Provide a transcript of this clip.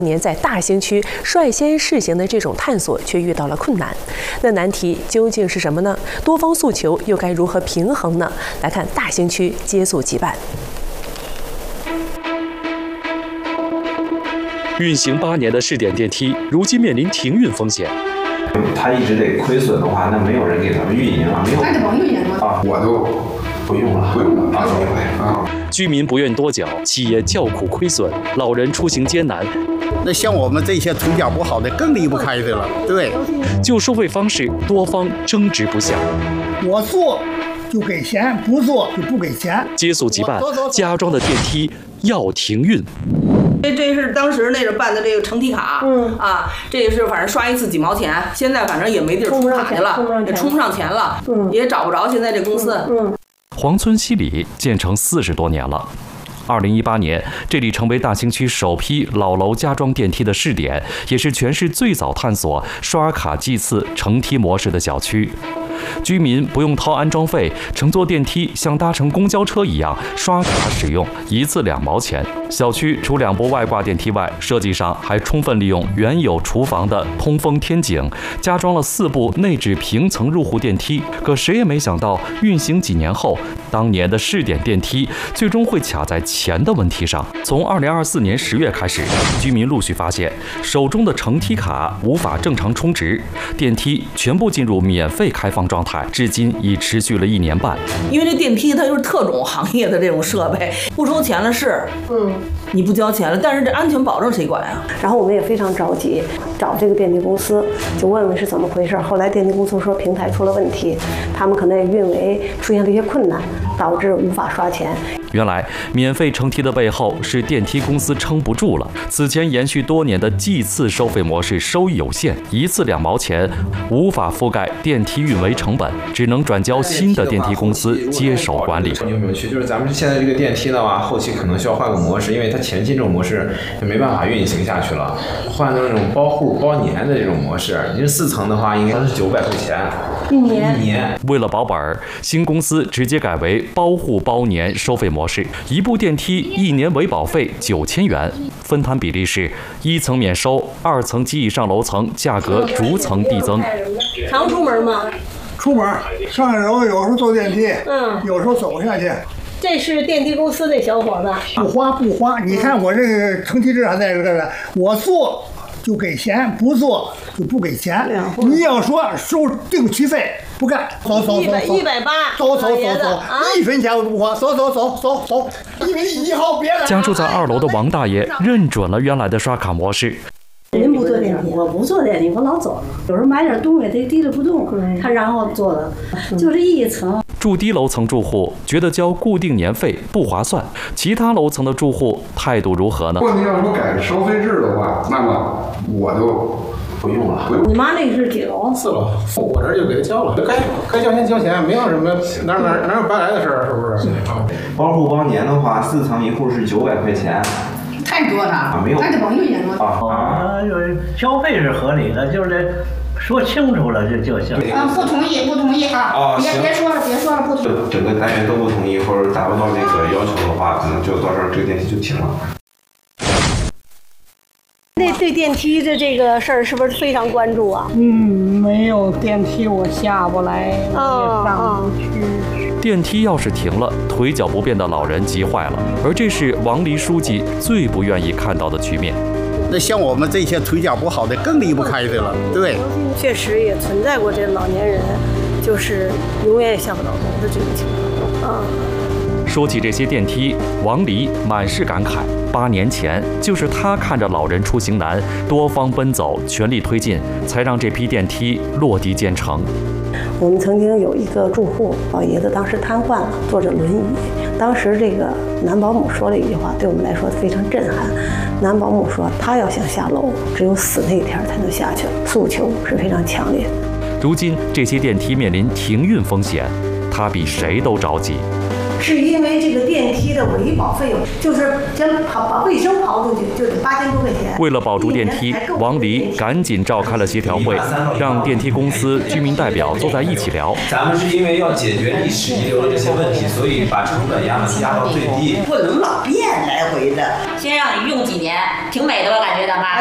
年在大兴区率先试行的这种探索却遇到了困难，那难题究竟是什么呢？多方诉求又该如何平衡呢？来看大兴区接速即办。 运行8年的试点电梯，如今面临停运风险。 它一直得亏损的话，那没有人给咱们运营啊，没有。 那得甭运营了啊，我都不用了啊。 居民不愿多缴，企业叫苦亏损，老人出行艰难。 那像我们这些腿脚不好的更离不开的了。对， 就收费方式，多方争执不下。 我做就给钱，不做就不给钱。 接速即办，家装的电梯要停运。 这是当时那个办的这个乘梯卡，这个是反正刷一次几毛钱，现在反正也没地儿充卡去了，也充不上钱了，也找不着现在这公司。 黄村西里建成40多年了。2018年，这里成为大兴区首批老楼加装电梯的试点，也是全市最早探索刷卡计次乘梯模式的小区。居民不用掏安装费，乘坐电梯像搭乘公交车一样刷卡使用，一次2毛钱。小区除2部外挂电梯外，设计上还充分利用原有厨房的通风天井，加装了4部内置平层入户电梯。可谁也没想到，运行几年后，当年的试点电梯最终会卡在钱的问题上。从2024年10月开始，居民陆续发现手中的乘梯卡无法正常充值，电梯全部进入免费开放状态，至今已持续了1年半。 因为这电梯它就是特种行业的这种设备，不收钱了是，你不交钱了，但是这安全保证谁管呀？ 然后我们也非常着急，找这个电梯公司就问问是怎么回事。后来电梯公司说平台出了问题，他们可能也运维出现了一些困难，导致无法刷钱。 原来免费乘梯的背后是电梯公司撑不住了。此前延续多年的计次收费模式收益有限，一次2毛钱，无法覆盖电梯运维成本，只能转交新的电梯公司接手管理。 有没有趣？就是咱们现在这个电梯的话，后期可能需要换个模式，因为它前期这种模式就没办法运行下去了，换成那种包户包年的这种模式。你这4层的话，应该是900块钱一年。 为了保本，新公司直接改为包户包年收费模式，一部电梯1年维保费9000元，分摊比例是1层免收，2层及以上楼层价格逐层递增。 常出门吗？ 出门上楼有时候坐电梯，有时候走下去。 这是电梯公司的小伙子， 不花，你看我这个乘梯证还在这个，我做就给钱，不做就不给钱。你要说收定期费，不干，走 ，180， 走，1分钱我不花，走，1分1号别来。 家住在2楼的王大爷认准了原来的刷卡模式。 您不坐电梯，我不坐电梯，我老走。有时候买点东西，他提着不动，他让我坐的，就是1层。 住低楼层住户觉得交固定年费不划算，其他楼层的住户态度如何呢？ 如果你要说改收费制的话，那么我就不用了。 你妈那个是几楼 ？4楼，我这就给他交了，该交钱交钱，没有什么哪有白来的事儿，是不是？ 包户包年的话，4层一户是900块钱。 太多了，那得甭运营了。 就是消费是合理的，就是说清楚了就行。 不同意啊！别说了，不同意。 整个单元都不同意或者达不到这个要求的话，可能就到这儿这个电梯就停了。 那对电梯的这个事儿是不是非常关注啊？ 没有电梯我下不来，也上不去。 电梯要是停了，腿脚不便的老人急坏了，而这是王黎书记最不愿意看到的局面。 那像我们这些腿脚不好的更离不开的了。对， 确实也存在过这老年人，就是永远也下不了楼的这种情况。 说起这些电梯，王黎满是感慨。8年前，就是他看着老人出行难，多方奔走，全力推进，才让这批电梯落地建成。 我们曾经有一个住户，老爷子当时瘫痪了，坐着轮椅。当时这个男保姆说了一句话，对我们来说非常震撼。男保姆说，他要想下楼，只有死那一天才能下去了，诉求是非常强烈的。 如今这些电梯面临停运风险，他比谁都着急。 是因为这个电梯的维保费用，就是将把卫生刨出去就得8000多块钱。 为了保住电梯，王黎赶紧召开了协调会，让电梯公司居民代表坐在一起聊。 咱们是因为要解决历史遗留的这些问题，所以把成本压到最低， 不能老变来回的。 先让你用几年，挺美的吧？感觉大妈。